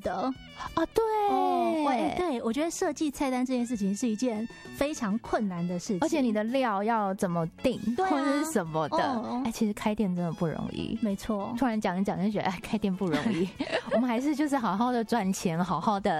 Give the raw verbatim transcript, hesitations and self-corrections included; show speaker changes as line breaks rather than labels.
的。
哦，对，
哦，对对，我觉得设计菜单这件事情是一件非常困难的事情，
而且你的料要怎么定，
对啊，
或者是什么的，哎、
哦
欸，其实开店真的不容易。
没错，
突然讲一讲就觉得，哎，开店不容易。我们还是就是好好的赚钱，好好的